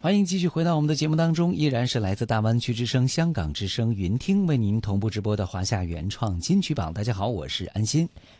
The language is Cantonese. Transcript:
欢迎继续回到我们的节目当中，依然是来自大湾区之声、香港之声、云听为您同步直播的华夏原创金曲榜。大家好，我是安心。